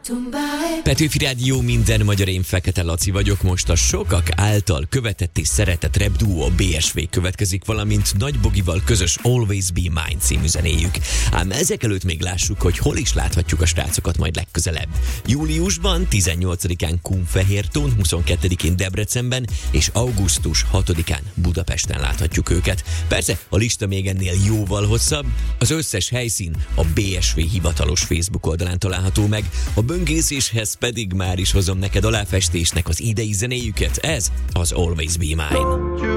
Petőfi Rádió, minden magyar, én Fekete Laci vagyok. Most a sokak által követett és szeretett rap duó BSV következik, valamint Nagy Bogival közös Always Be Mine című zenéjük. Ám ezek előtt még lássuk, hogy hol is láthatjuk a srácokat majd legközelebb. Júliusban 18-án Kunfehértón, 22-én Debrecenben és augusztus 6-án Budapesten láthatjuk őket. Persze a lista még ennél jóval hosszabb, az összes helyszín a BSV hivatalos Facebook oldalán található meg. A böngészéshez pedig már is hozom neked aláfestésnek az idei zenéjüket, ez az Always Be Mine.